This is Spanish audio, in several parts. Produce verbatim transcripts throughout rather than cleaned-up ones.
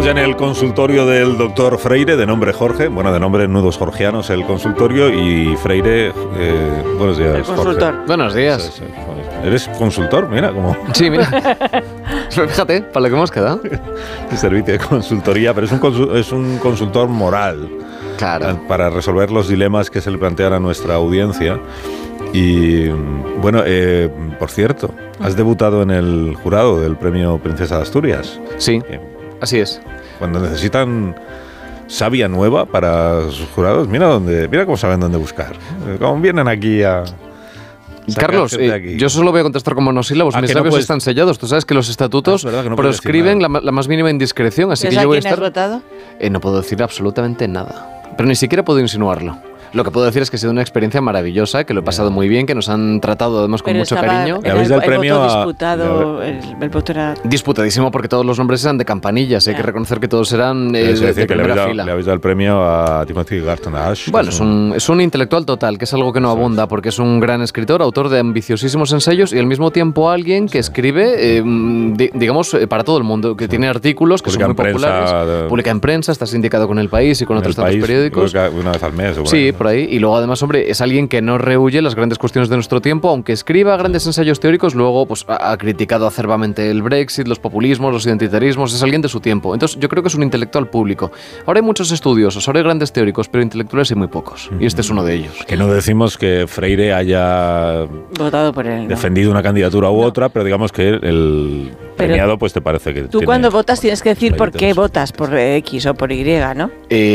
Estamos ya en el consultorio del doctor Freire, de nombre Jorge, bueno, de nombre Nudos Jorgianos, el consultorio, y Freire, eh, buenos días, el consultor. Jorge. Buenos días. Sí, sí. ¿Eres consultor? Mira, como... Sí, mira. Fíjate, para lo que hemos quedado. El servicio de consultoría, pero es un, consul- es un consultor moral. Claro. Para resolver los dilemas que se le plantean a nuestra audiencia. Y, bueno, eh, por cierto, has debutado en el jurado del premio Princesa de Asturias. Sí, Eh, así es. Cuando necesitan savia nueva para sus jurados, mira dónde, mira cómo saben dónde buscar. Eh, Cómo vienen aquí a... Carlos, gente eh, aquí. yo solo voy a contestar con monosílabos. Ah, Mis que no labios puedes- están sellados. Tú sabes que los estatutos Ah, es verdad que no puedes decir proscriben la, nada. la más mínima indiscreción, así que ¿Sabes a yo voy a quién has estar... votado? Eh, no puedo decir absolutamente nada. Pero ni siquiera puedo insinuarlo. Lo que puedo decir es que ha sido una experiencia maravillosa, que lo he pasado muy bien, que nos han tratado además con Pero mucho estaba- cariño. Le habéis el, dado el el premio voto a- disputado, le el, el voto era... Disputadísimo porque todos los nombres eran de campanillas. Hay Ya. que reconocer que todos eran eh, Es de, decir, de que le habéis, primera dado, fila. le habéis dado el premio a Timothy Garton Ash. Bueno, que es un, es un intelectual total, que es algo que no Eso es. abunda, porque es un gran escritor, autor de ambiciosísimos ensayos y al mismo tiempo alguien que escribe, eh, di- digamos, eh, para todo el mundo, que tiene artículos que Publica son muy en prensa, populares, de- publica en prensa, está sindicado con El País y con en otros el tantos país, periódicos. creo que una vez al mes. o Sí, ¿no? por ahí. Y luego, además, hombre, es alguien que no rehuye las grandes cuestiones de nuestro tiempo, aunque escriba grandes ensayos teóricos, luego pues, ha, ha criticado acerbamente el Brexit, los populismos, los identitarismos, es alguien de su tiempo. Entonces, yo creo que es un intelectual público. Ahora hay muchos estudiosos, ahora hay grandes teóricos, pero intelectuales hay muy pocos. Y este es uno de ellos. Que no decimos que Freire haya Votado por él, ¿no? defendido una candidatura u No. otra, pero digamos que el Pero premiado pues te parece que Tú tiene cuando votas tienes que decir por qué méritos. votas, por X o por Y, ¿no?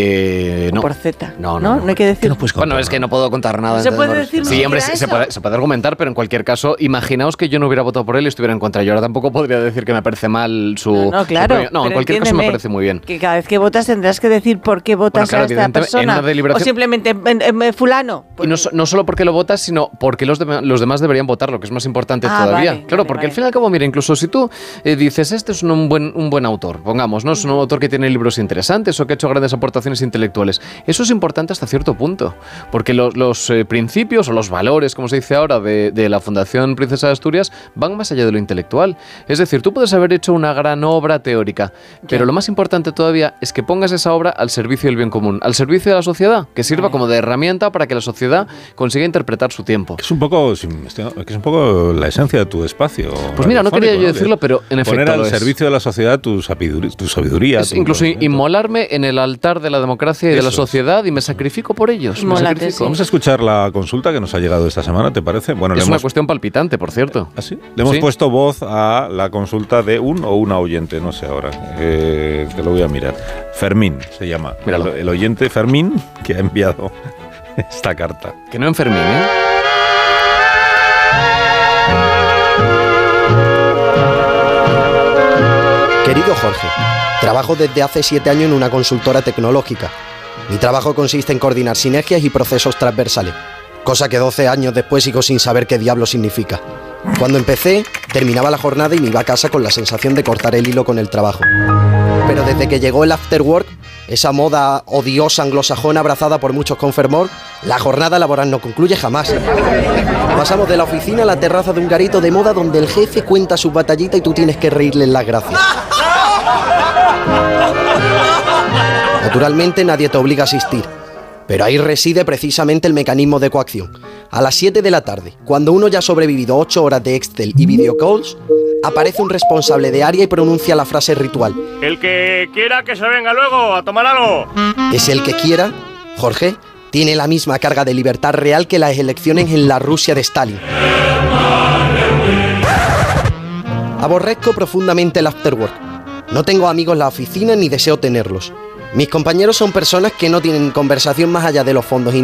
Eh, O no. por Z. No, no, no. hay que decir... Bueno, es que no puedo contar nada. No se entonces, puede no- decir ni Sí, hombre, siquiera se, se eso. puede, se puede argumentar, pero en cualquier caso, imaginaos que yo no hubiera votado por él y estuviera en contra. Yo ahora tampoco podría decir que me parece mal su... No, no, su claro. premio. No, en pero cualquier caso me entiéndeme parece muy bien. Que cada vez que votas tendrás que decir por qué votas Bueno, claro, a esta evidentemente, en persona. una deliberación- O simplemente en, en- en fulano. Y no, so- no solo porque lo votas, sino porque los, dem- los demás deberían votar, lo que es más importante Ah, todavía. vale, claro, vale, porque vale. al fin y al cabo, mira, incluso si tú eh, dices, este es un, un buen, un buen autor, pongamos, ¿no? Es un autor que tiene libros interesantes o que ha hecho grandes aportaciones intelectuales. Eso es importante hasta cierto punto, porque los, los eh, principios o los valores, como se dice ahora, de, de la Fundación Princesa de Asturias van más allá de lo intelectual. Es decir, tú puedes haber hecho una gran obra teórica, pero lo más importante todavía es que pongas esa obra al servicio del bien común, al servicio de la sociedad, que sirva Vale. como de herramienta para que la sociedad consiga interpretar su tiempo. Que es un poco si me estoy- que es un poco la esencia de tu espacio. Pues mira, no quería yo radiofónico, decirlo, pero en efecto poner al lo es. servicio de la sociedad tu sabiduría, tu sabiduría Es tu incluso conocimiento. inmolarme en el altar de la democracia y de Eso la es. sociedad y me sacrifico por ellos. Me Inmólate, sacrifico. sí. Vamos a escuchar la consulta que nos ha llegado esta semana, ¿te parece? Bueno, le Es una hemos, cuestión palpitante, por cierto. ¿Ah, sí? Le hemos Sí. puesto voz a la consulta de un o una oyente, no sé ahora, eh, te lo voy a mirar. Fermín se llama, Míralo. el, el oyente Fermín que ha enviado esta carta. Que no enfermín, ¿eh? Querido Jorge, trabajo desde hace siete años en una consultora tecnológica. Mi trabajo consiste en coordinar sinergias y procesos transversales, cosa que doce años después sigo sin saber qué diablo significa. Cuando empecé, terminaba la jornada y me iba a casa con la sensación de cortar el hilo con el trabajo. Pero desde que llegó el after work, esa moda odiosa anglosajona abrazada por muchos con fervor, la jornada laboral no concluye jamás. Pasamos de la oficina a la terraza de un garito de moda donde el jefe cuenta sus batallitas y tú tienes que reírle las gracias. Naturalmente nadie te obliga a asistir, pero ahí reside precisamente el mecanismo de coacción. A las siete de la tarde, cuando uno ya ha sobrevivido ocho horas de Excel y videocalls, aparece un responsable de área y pronuncia la frase ritual. El que quiera que se venga luego a tomar algo. Es el que quiera, Jorge, tiene la misma carga de libertad real que las elecciones en la Rusia de Stalin. Aborrezco profundamente el afterwork. No tengo amigos en la oficina ni deseo tenerlos. Mis compañeros son personas que no tienen conversación más allá de los fondos